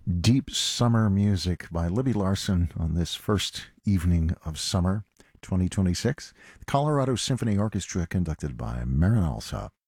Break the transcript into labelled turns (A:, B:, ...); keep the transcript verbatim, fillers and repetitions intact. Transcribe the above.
A: Deep Summer Music by Libby Larson on this first evening of summer twenty twenty-six. The Colorado Symphony Orchestra conducted by Marin Alsop.